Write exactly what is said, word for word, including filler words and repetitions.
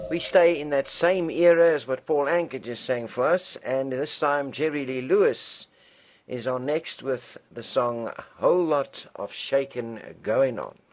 We stay in that same era as what Paul Anka just sang for us, and this time Jerry Lee Lewis is on next with the song A Whole Lot of Shakin' Going On.